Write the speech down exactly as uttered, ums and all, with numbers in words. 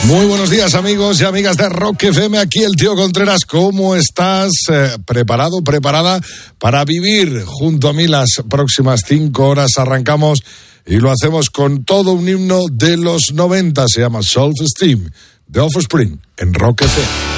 Muy buenos días, amigos y amigas de Rock F M. Aquí el tío Contreras. ¿Cómo estás? Eh, ¿Preparado, preparada para vivir junto a mí las próximas cinco horas? Arrancamos y lo hacemos con todo un himno de los noventa. Se llama Self Esteem, de Offspring, en Rock F M.